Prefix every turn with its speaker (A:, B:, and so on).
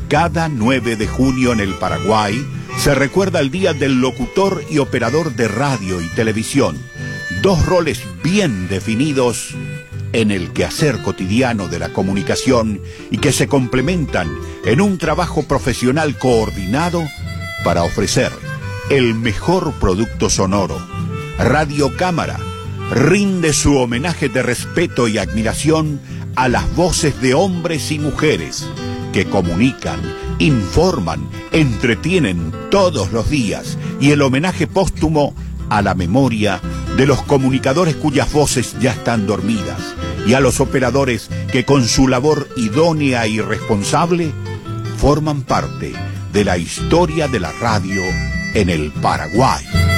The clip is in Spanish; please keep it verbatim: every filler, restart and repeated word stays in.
A: Cada nueve de junio en el Paraguay se recuerda el Día del Locutor y Operador de Radio y Televisión, dos roles bien definidos en el quehacer cotidiano de la comunicación y que se complementan en un trabajo profesional coordinado para ofrecer el mejor producto sonoro. Radio Cámara rinde su homenaje de respeto y admiración a las voces de hombres y mujeres que comunican, informan, entretienen todos los días, y el homenaje póstumo a la memoria de los comunicadores cuyas voces ya están dormidas y a los operadores que con su labor idónea y responsable forman parte de la historia de la radio en el Paraguay.